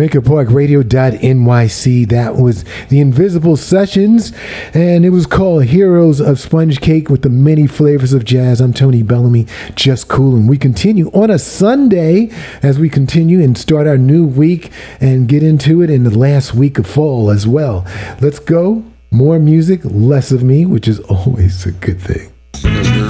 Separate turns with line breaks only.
MakerParkRadio.nyc. That was the Invisible Sessions, and it was called Heroes of Sponge Cake with the many flavors of jazz. I'm Tony Bellamy, just cool, and we continue on a Sunday as we continue and start our new week and get into it in the last week of fall as well. Let's go. More music, less of me, which is always a good thing.